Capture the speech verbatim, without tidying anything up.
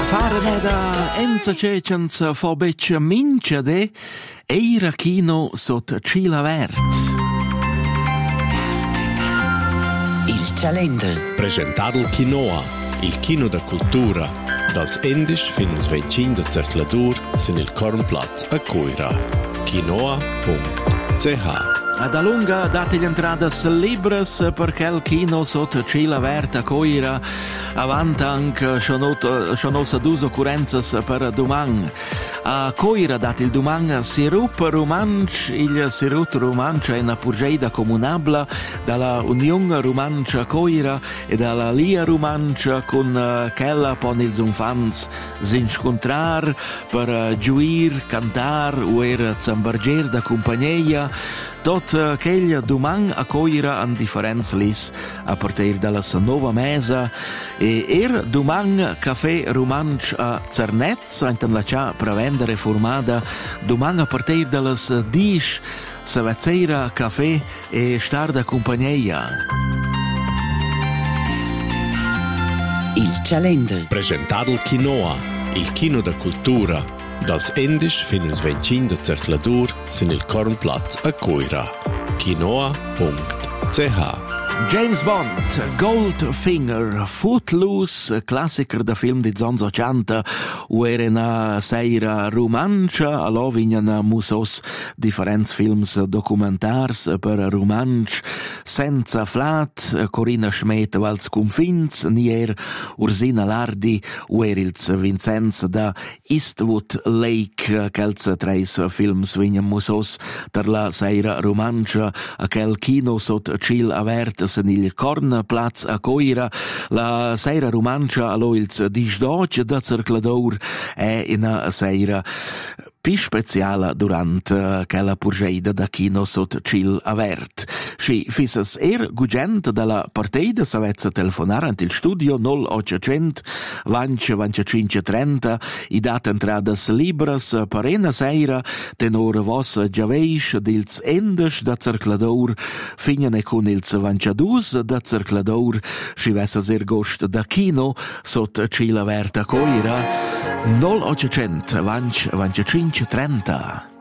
Fare da enza cecens fo bec mincia de eira kino sot cila vert. Il calender. Presentato il Quinoa, il kino da cultura, dals Endisch fin ins vencin da Zerkladur sin il Kornplatz a Coira. quinoa punto c h. Ad a lunga date gli entradas libres perché il kino sotto cila verta coira avanti anche sonosa dus occurrenzas per domani. A coira date il domani sirup romanch, il sirup romanch è una purgeida comunabla dalla Unione Romancia Coira e dalla Lia Romancia con quella pon ils infants s'incontrar per giuir, cantar o er zambarger da compagnia. Tot ch'eglia duman a coira an differenz lis a partir dalla nova mesa e er duman caffè romanch a Zernetz intan la cia prevendere formada duman a partir dallas dish savezzeira caffè e star da compagnia. Il calender. Presentato il Quinoa, il kino da cultura, dals Endisch fin ins vencin da Zerkladur sin il Kornplatz a Coira. quinoa punto c h. James Bond, Goldfinger, Footloose, classiker da film di Zonzo ottanta, u era una seira romancia, allo vignan musos differents films documentars per romanch, senza flat, Corinna Schmidt vals confins, nier Ursina Lardi, u era ils Vincenz da Eastwood Lake, quels treis films vignan musos per la seira romancia, a quel kino sot cil avert sen il Kornplatz a Coira, la seira romancia allo ils disdoc da Zerkladur è una seira più speciale durante quella purgeida da kino sot cil avert. Si fisses er gugent dalla partida savezza telefonare ant il studio null ottocento venti venticinque trenta i dat entradas libras per una seira tenor vos giaveisch dils Endisch da Zerkladur finjane con ils ventidus da Zerkladur si vessas er gost da kino sot cil avert a Coira null ottocento venti venticinque trenta.